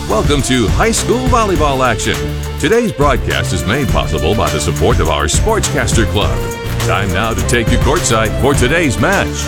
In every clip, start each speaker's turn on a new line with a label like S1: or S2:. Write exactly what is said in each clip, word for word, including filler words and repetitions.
S1: Welcome to high school volleyball action. Today's broadcast is made possible by the support of our Sportscaster Club. Time now to take you courtside for today's match.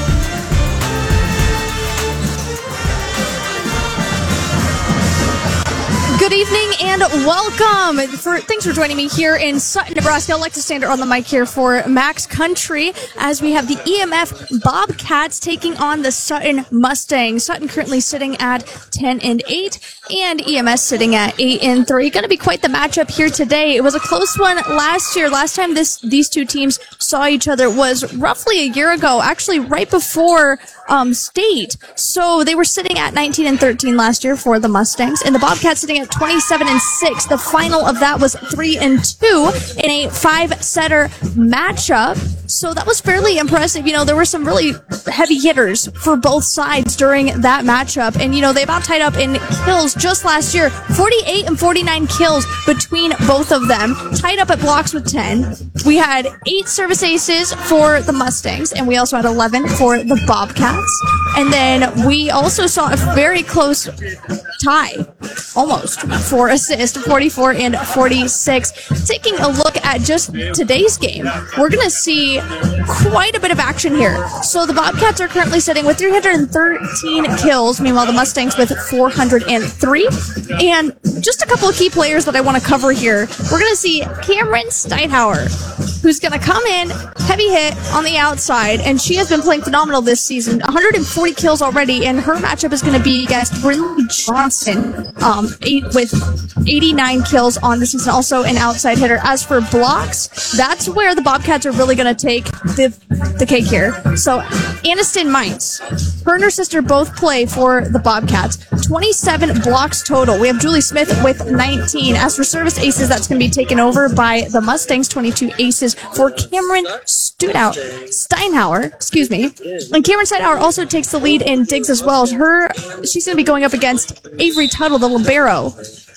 S2: Good evening and welcome. For, thanks for joining me here in Sutton, Nebraska. Alexis Stander on the mic here for Max Country as we have the E M F Bobcats taking on the Sutton Mustangs. Sutton currently sitting at ten and eight and E M S sitting at eight and three. Going to be quite the matchup here today. It was a close one last year. Last time this these two teams saw each other was roughly a year ago, actually right before um, state. So they were sitting at nineteen and thirteen last year for the Mustangs, and the Bobcats sitting at twenty-seven and six. The final of that was three and two in a five-setter matchup. So that was fairly impressive. You know, there were some really heavy hitters for both sides during that matchup. And, you know, they about tied up in kills just last year. forty-eight and forty-nine kills between both of them. Tied up at blocks with ten. We had eight service aces for the Mustangs, and we also had eleven for the Bobcats. And then we also saw a very close tie, almost, for assist, forty-four and forty-six. Taking a look at just today's game, we're going to see quite a bit of action here. So the Bobcats are currently sitting with three hundred thirteen kills, meanwhile the Mustangs with four hundred three. And just a couple of key players that I want to cover here. We're going to see Cameron Steinhauer, who's going to come in, heavy hit on the outside, and she has been playing phenomenal this season. one hundred forty kills already, and her matchup is going to be against Brinley Johnson, um, eight, with eighty-nine kills on the season, also an outside hitter. As for blocks, that's where the Bobcats are really going to take the, the cake here. So Aniston Mines, her and her sister both play for the Bobcats. twenty-seven blocks total. We have Julie Smith with nineteen. As for service aces, that's going to be taken over by the Mustangs, twenty-two aces for Cameron Studout, Steinhauer, excuse me. And Cameron Steinhauer also takes the lead in digs as well. Her, she's going to be going up against Avery Tuttle, the libero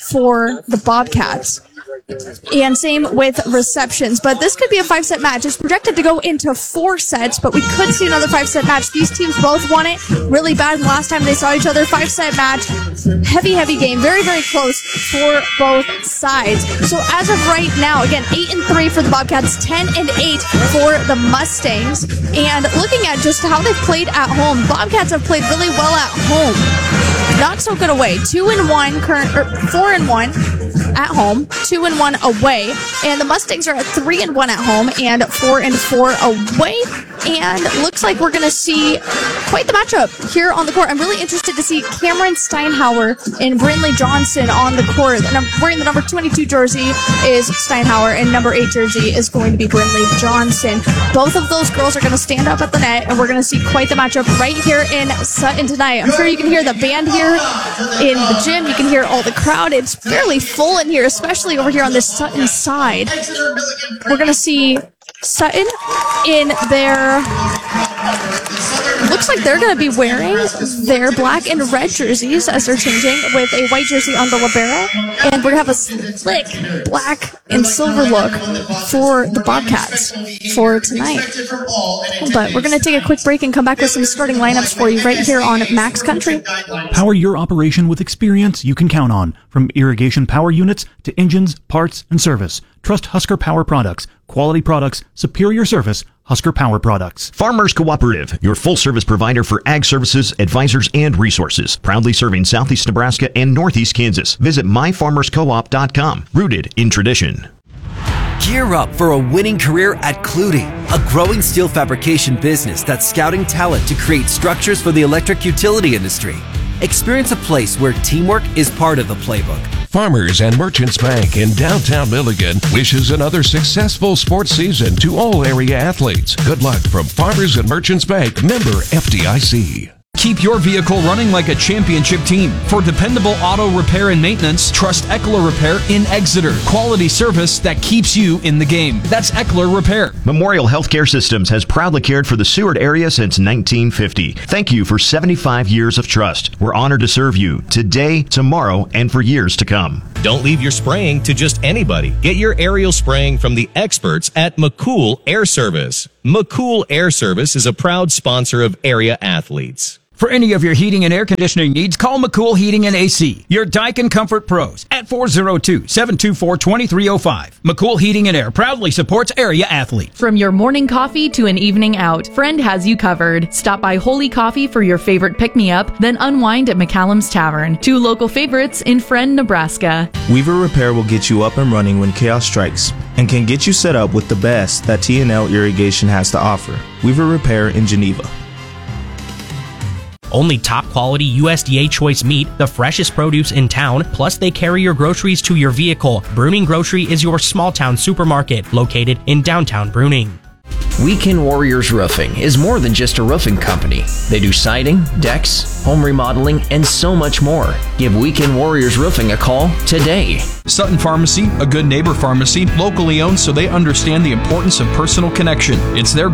S2: for the Bobcats. And same with receptions. But this could be a five-set match. It's projected to go into four sets, but we could see another five-set match. These teams both won it really bad the last time they saw each other. Five-set match. Heavy, heavy game. Very, very close for both sides. So as of right now, again, eight and three for the Bobcats, ten and eight for the Mustangs. And looking at just how they've played at home, Bobcats have played really well at home. Not so good away. Two and one, current, or four and one at home, two and one away, and the Mustangs are at three and one at home and four and four away. And looks like we're going to see quite the matchup here on the court. I'm really interested to see Cameron Steinhauer and Brinley Johnson on the court. And I'm wearing the number twenty-two jersey is Steinhauer, and number eight jersey is going to be Brinley Johnson. Both of those girls are going to stand up at the net, and we're going to see quite the matchup right here in Sutton tonight. I'm sure you can hear the band here in the gym. You can hear all the crowd. It's fairly full in here, especially over here on this Sutton side. We're going to see Sutton in their, looks like they're going to be wearing their black and red jerseys as they're changing with a white jersey on the libero. And we're going to have a slick black and silver look for the Bobcats for tonight. But we're going to take a quick break and come back with some starting lineups for you right here on Max Country.
S3: Power your operation with experience you can count on. From irrigation power units to engines, parts, and service. Trust Husker Power Products. Quality products, superior service, Husker Power Products.
S4: Farmers Cooperative, your full-service provider for ag services, advisors, and resources. Proudly serving Southeast Nebraska and Northeast Kansas. Visit my farmers co op dot com. Rooted in tradition.
S5: Gear up for a winning career at Clutie, a growing steel fabrication business that's scouting talent to create structures for the electric utility industry. Experience a place where teamwork is part of the playbook.
S6: Farmers and Merchants Bank in downtown Milligan wishes another successful sports season to all area athletes. Good luck from Farmers and Merchants Bank, member F D I C.
S7: Keep your vehicle running like a championship team. For dependable auto repair and maintenance, trust Eckler Repair in Exeter. Quality service that keeps you in the game. That's Eckler Repair.
S4: Memorial Healthcare Systems has proudly cared for the Seward area since nineteen fifty. Thank you for seventy-five years of trust. We're honored to serve you today, tomorrow, and for years to come.
S8: Don't leave your spraying to just anybody. Get your aerial spraying from the experts at McCool Air Service. McCool Air Service is a proud sponsor of area athletes.
S7: For any of your heating and air conditioning needs, call McCool Heating and A C, your Daikin Comfort Pros, at four oh two, seven two four, two three oh five. McCool Heating and Air proudly supports area athletes.
S9: From your morning coffee to an evening out, Friend has you covered. Stop by Holy Coffee for your favorite pick-me-up, then unwind at McCallum's Tavern. Two local favorites in Friend, Nebraska.
S10: Weaver Repair will get you up and running when chaos strikes and can get you set up with the best that T and L Irrigation has to offer. Weaver Repair in Geneva.
S11: Only top quality U S D A choice meat, the freshest produce in town, plus they carry your groceries to your vehicle. Bruning Grocery is your small town supermarket located in downtown Bruning.
S12: Weekend Warriors Roofing is more than just a roofing company. They do siding, decks, home remodeling, and so much more. Give Weekend Warriors Roofing a call today.
S7: Sutton Pharmacy, a good neighbor pharmacy, locally owned so they understand the importance of personal connection. It's their